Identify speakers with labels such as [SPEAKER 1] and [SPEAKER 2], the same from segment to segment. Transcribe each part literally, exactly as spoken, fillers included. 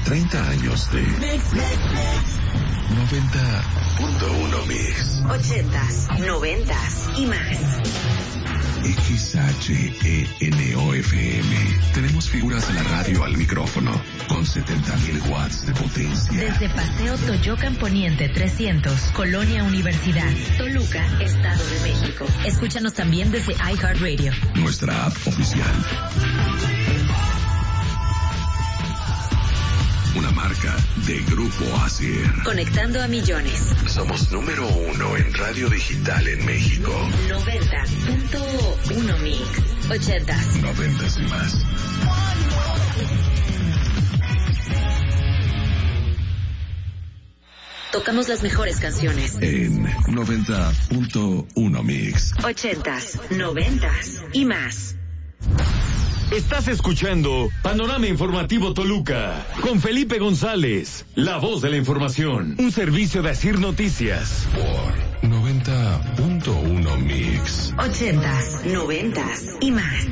[SPEAKER 1] treinta años de noventa punto uno Mix.
[SPEAKER 2] ochentas, noventas y más.
[SPEAKER 1] X H E N O F M. Tenemos figuras de la radio al micrófono con setenta mil watts de potencia.
[SPEAKER 2] Desde Paseo Toyocan Poniente trescientos, Colonia Universidad, Toluca, Estado de México. Escúchanos también desde iHeartRadio.
[SPEAKER 1] Nuestra app oficial. Una marca de Grupo Asier.
[SPEAKER 2] Conectando a millones.
[SPEAKER 1] Somos número uno en radio digital en México.
[SPEAKER 2] noventa punto uno Mix. ochentas.
[SPEAKER 1] Noventas y más.
[SPEAKER 2] Tocamos las mejores canciones.
[SPEAKER 1] En noventa punto uno Mix.
[SPEAKER 2] ochentas, noventas y más.
[SPEAKER 3] Estás escuchando Panorama Informativo Toluca con Felipe González, la voz de la información, un servicio de Asir Noticias.
[SPEAKER 1] Por noventa punto uno Mix.
[SPEAKER 2] ochentas, noventas y más.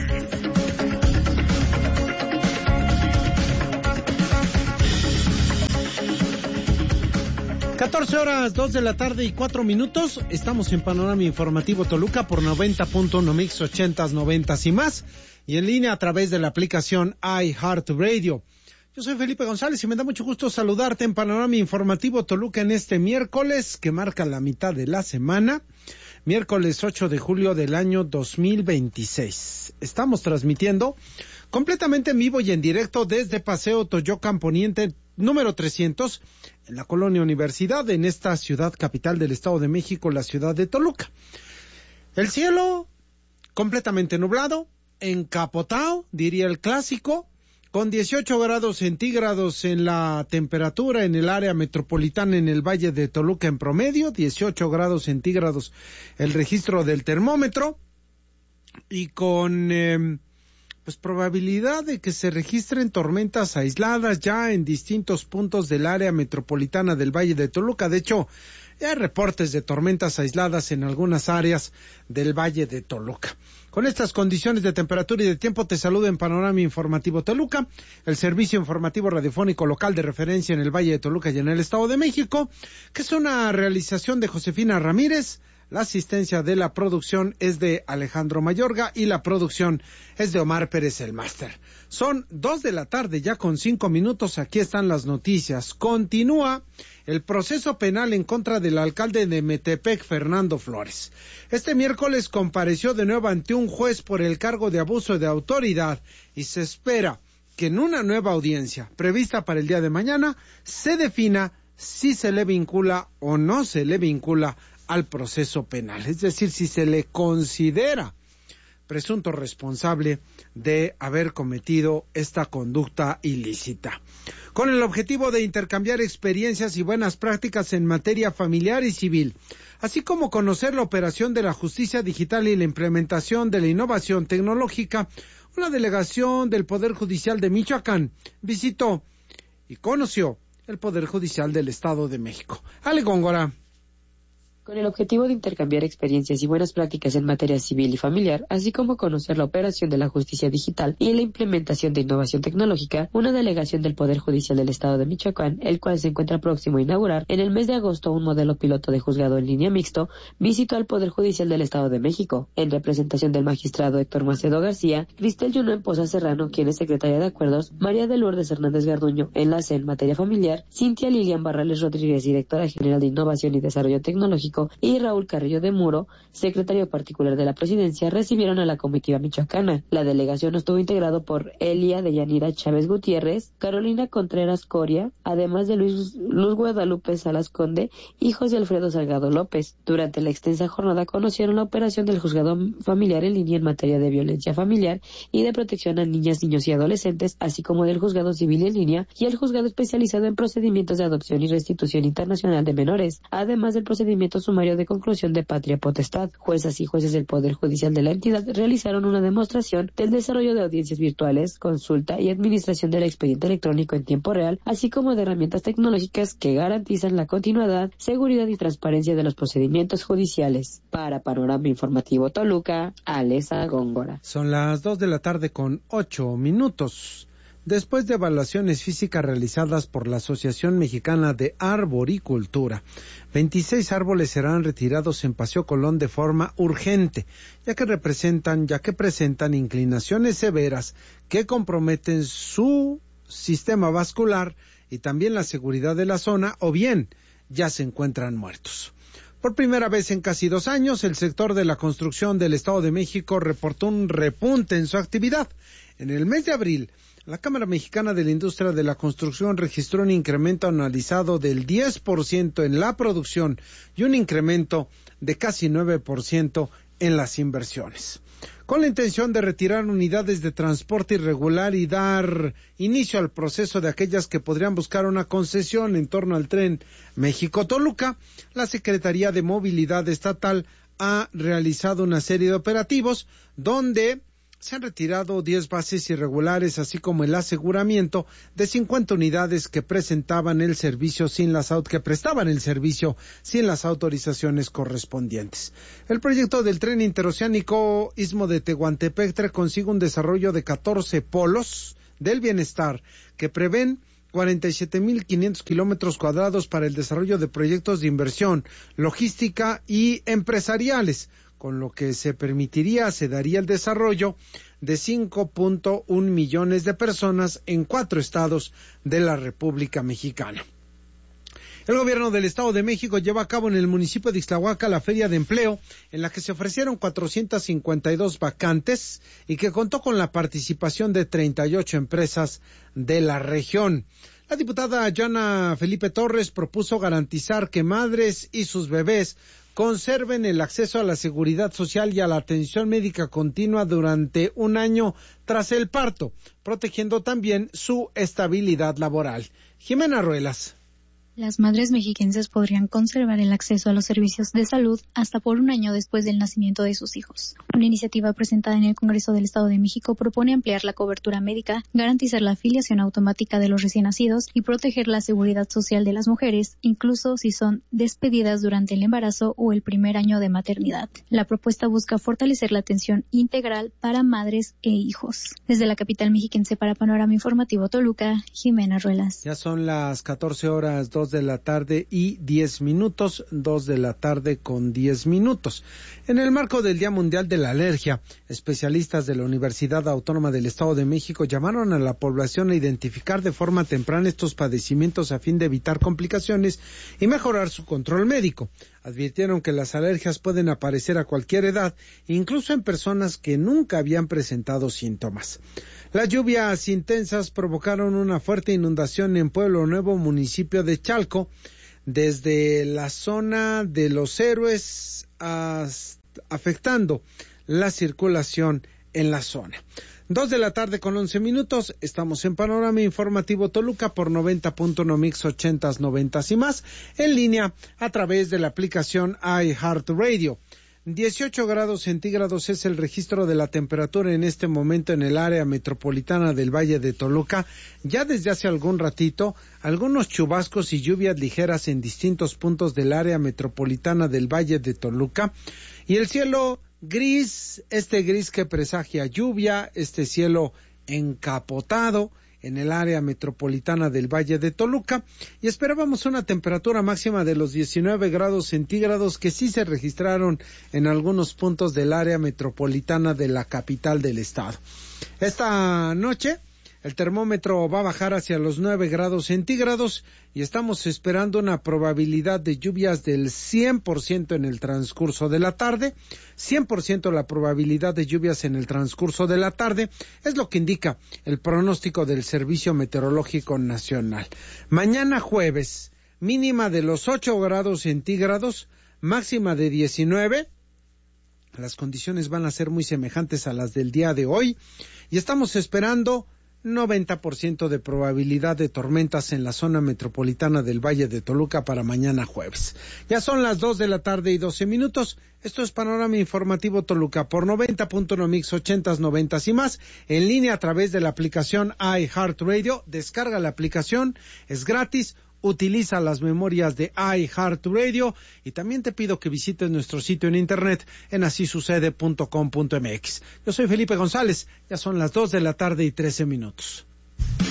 [SPEAKER 4] catorce horas, dos de la tarde y cuatro minutos. Estamos en Panorama Informativo Toluca por noventa punto uno Mix, ochentas, noventas y más. Y en línea a través de la aplicación iHeartRadio. Yo soy Felipe González y me da mucho gusto saludarte en Panorama Informativo Toluca en este miércoles que marca la mitad de la semana. Miércoles ocho de julio del año dos mil veintiséis. Estamos transmitiendo completamente en vivo y en directo desde Paseo Toyocan Poniente número trescientos en la Colonia Universidad, en esta ciudad capital del Estado de México, la ciudad de Toluca. El cielo completamente nublado, encapotado, diría el clásico, con dieciocho grados centígrados en la temperatura en el área metropolitana en el Valle de Toluca en promedio, dieciocho grados centígrados el registro del termómetro, y con eh, pues probabilidad de que se registren tormentas aisladas ya en distintos puntos del área metropolitana del Valle de Toluca. De hecho, ya hay reportes de tormentas aisladas en algunas áreas del Valle de Toluca. Con estas condiciones de temperatura y de tiempo te saludo en Panorama Informativo Toluca, el servicio informativo radiofónico local de referencia en el Valle de Toluca y en el Estado de México, que es una realización de Josefina Ramírez. La asistencia de la producción es de Alejandro Mayorga y la producción es de Omar Pérez, el máster. Son dos de la tarde ya con cinco minutos, aquí están las noticias. Continúa el proceso penal en contra del alcalde de Metepec, Fernando Flores. Este miércoles compareció de nuevo ante un juez por el cargo de abuso de autoridad y se espera que en una nueva audiencia prevista para el día de mañana se defina si se le vincula o no se le vincula al proceso penal, es decir, si se le considera presunto responsable de haber cometido esta conducta ilícita. Con el objetivo de intercambiar experiencias y buenas prácticas en materia familiar y civil, así como conocer la operación de la justicia digital y la implementación de la innovación tecnológica, una delegación del Poder Judicial de Michoacán visitó y conoció el Poder Judicial del Estado de México. Ale Góngora.
[SPEAKER 5] Con el objetivo de intercambiar experiencias y buenas prácticas en materia civil y familiar, así como conocer la operación de la justicia digital y la implementación de innovación tecnológica, una delegación del Poder Judicial del Estado de Michoacán, el cual se encuentra próximo a inaugurar en el mes de agosto un modelo piloto de juzgado en línea mixto, visitó al Poder Judicial del Estado de México, en representación del magistrado Héctor Macedo García, Cristel Yunuen Poza Serrano, quien es secretaria de Acuerdos, María de Lourdes Hernández Garduño, enlace en materia familiar, Cintia Lilian Barrales Rodríguez, directora general de Innovación y Desarrollo Tecnológico, y Raúl Carrillo de Muro, secretario particular de la Presidencia, recibieron a la comitiva michoacana. La delegación estuvo integrado por Elia de Yanira Chávez Gutiérrez, Carolina Contreras Coria, además de Luis, Luz Guadalupe Salas Conde y José Alfredo Salgado López. Durante la extensa jornada conocieron la operación del juzgado familiar en línea en materia de violencia familiar y de protección a niñas, niños y adolescentes, así como del juzgado civil en línea y el juzgado especializado en procedimientos de adopción y restitución internacional de menores, además del procedimiento sumario de conclusión de patria potestad. Juezas y jueces del Poder Judicial de la entidad realizaron una demostración del desarrollo de audiencias virtuales, consulta y administración del expediente electrónico en tiempo real, así como de herramientas tecnológicas que garantizan la continuidad, seguridad y transparencia de los procedimientos judiciales. Para Panorama Informativo Toluca, Alesa Góngora.
[SPEAKER 4] Son las dos de la tarde con ocho minutos. después de evaluaciones físicas realizadas por la Asociación Mexicana de Arboricultura. veintiséis árboles serán retirados en Paseo Colón de forma urgente, ya que representan, ya que presentan inclinaciones severas que comprometen su sistema vascular y también la seguridad de la zona, o bien ya se encuentran muertos. Por primera vez en casi dos años, el sector de la construcción del Estado de México reportó un repunte en su actividad. En el mes de abril, la Cámara Mexicana de la Industria de la Construcción registró un incremento anualizado del diez por ciento en la producción y un incremento de casi nueve por ciento en las inversiones. Con la intención de retirar unidades de transporte irregular y dar inicio al proceso de aquellas que podrían buscar una concesión en torno al tren México-Toluca, la Secretaría de Movilidad Estatal ha realizado una serie de operativos donde se han retirado diez bases irregulares, así como el aseguramiento de cincuenta unidades que presentaban el servicio sin las que prestaban el servicio sin las autorizaciones correspondientes. El proyecto del tren interoceánico Istmo de Tehuantepec trae consigo un desarrollo de catorce polos del bienestar que prevén cuarenta y siete mil quinientos kilómetros cuadrados para el desarrollo de proyectos de inversión, logística y empresariales, con lo que se permitiría, se daría el desarrollo de cinco punto uno millones de personas en cuatro estados de la República Mexicana. El gobierno del Estado de México lleva a cabo en el municipio de Ixtlahuaca la Feria de Empleo, en la que se ofrecieron cuatrocientas cincuenta y dos vacantes y que contó con la participación de treinta y ocho empresas de la región. La diputada Yana Felipe Torres propuso garantizar que madres y sus bebés conserven el acceso a la seguridad social y a la atención médica continua durante un año tras el parto, protegiendo también su estabilidad laboral. Jimena Ruelas.
[SPEAKER 6] Las madres mexiquenses podrían conservar el acceso a los servicios de salud hasta por un año después del nacimiento de sus hijos. Una iniciativa presentada en el Congreso del Estado de México propone ampliar la cobertura médica, garantizar la afiliación automática de los recién nacidos y proteger la seguridad social de las mujeres, incluso si son despedidas durante el embarazo o el primer año de maternidad. La propuesta busca fortalecer la atención integral para madres e hijos. Desde la capital mexiquense para Panorama Informativo Toluca, Jimena Ruelas.
[SPEAKER 4] Ya son las catorce horas dos de la tarde y diez minutos, dos de la tarde con diez minutos. En el marco del Día Mundial de la Alergia, especialistas de la Universidad Autónoma del Estado de México llamaron a la población a identificar de forma temprana estos padecimientos a fin de evitar complicaciones y mejorar su control médico. Advirtieron que las alergias pueden aparecer a cualquier edad, incluso en personas que nunca habían presentado síntomas. Las lluvias intensas provocaron una fuerte inundación en Pueblo Nuevo, municipio de Chalco, desde la zona de Los Héroes, hasta, afectando la circulación en la zona. Dos de la tarde con once minutos, estamos en Panorama Informativo Toluca por noventa punto uno Mix ochentas, noventas y más, en línea a través de la aplicación iHeartRadio. dieciocho grados centígrados es el registro de la temperatura en este momento en el área metropolitana del Valle de Toluca. Ya desde hace algún ratito, algunos chubascos y lluvias ligeras en distintos puntos del área metropolitana del Valle de Toluca. Y el cielo gris, este gris que presagia lluvia, este cielo encapotado en el área metropolitana del Valle de Toluca, y esperábamos una temperatura máxima de los diecinueve grados centígrados que sí se registraron en algunos puntos del área metropolitana de la capital del estado. Esta noche el termómetro va a bajar hacia los nueve grados centígrados y estamos esperando una probabilidad de lluvias del cien por ciento en el transcurso de la tarde. cien por ciento la probabilidad de lluvias en el transcurso de la tarde es lo que indica el pronóstico del Servicio Meteorológico Nacional. Mañana jueves, mínima de los ocho grados centígrados, máxima de diecinueve. Las condiciones van a ser muy semejantes a las del día de hoy y estamos esperando noventa por ciento de probabilidad de tormentas en la zona metropolitana del Valle de Toluca para mañana jueves. Ya son las dos de la tarde y doce minutos. Esto es Panorama Informativo Toluca por noventa punto uno Mix ochentas, noventas y más, en línea a través de la aplicación iHeartRadio. Descarga la aplicación, es gratis. Utiliza las memorias de iHeartRadio y también te pido que visites nuestro sitio en internet en así sucede punto com punto m x. Yo soy Felipe González, ya son las dos de la tarde y trece minutos.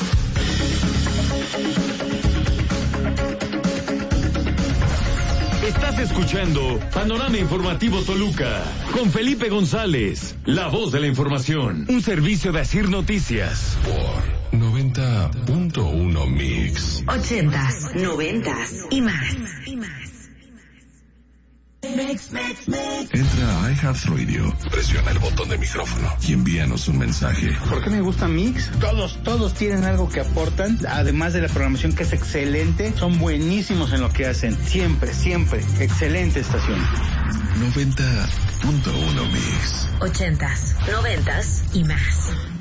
[SPEAKER 3] Estás escuchando Panorama Informativo Toluca con Felipe González, la voz de la información. Un servicio de Asir Noticias.
[SPEAKER 1] Por noventa punto uno Mix.
[SPEAKER 2] Ochentas, noventas y más. Y más.
[SPEAKER 1] Entra a iHeartRadio, presiona el botón de micrófono y envíanos un mensaje.
[SPEAKER 7] ¿Por qué me gusta Mix? Todos, todos tienen algo que aportan, además de la programación que es excelente, son buenísimos en lo que hacen. Siempre, siempre. Excelente estación.
[SPEAKER 1] noventa punto uno Mix.
[SPEAKER 2] Ochentas, noventas y más.